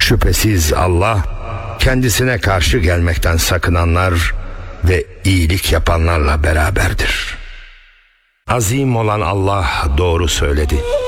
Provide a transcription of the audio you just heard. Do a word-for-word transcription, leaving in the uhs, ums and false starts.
Şüphesiz Allah kendisine karşı gelmekten sakınanlar ve iyilik yapanlarla beraberdir. Azim olan Allah doğru söyledi.